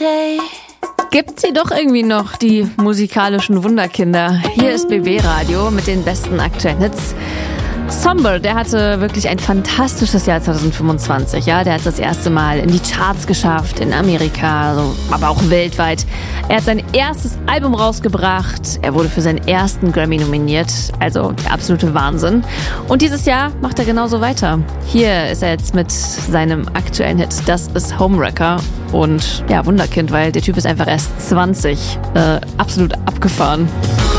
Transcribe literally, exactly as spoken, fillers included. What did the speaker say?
Gibt sie doch irgendwie noch, die musikalischen Wunderkinder. Hier ist B B Radio mit den besten aktuellen Hits. Somber, der hatte wirklich ein fantastisches Jahr zwanzig fünfundzwanzig. Ja, der hat es das erste Mal in die Charts geschafft, in Amerika, also, aber auch weltweit. Er hat sein erstes Album rausgebracht. Er wurde für seinen ersten Grammy nominiert. Also der absolute Wahnsinn. Und dieses Jahr macht er genauso weiter. Hier ist er jetzt mit seinem aktuellen Hit. Das ist Homewrecker. Und ja, Wunderkind, weil der Typ ist einfach erst zwanzig. Äh, absolut abgefahren.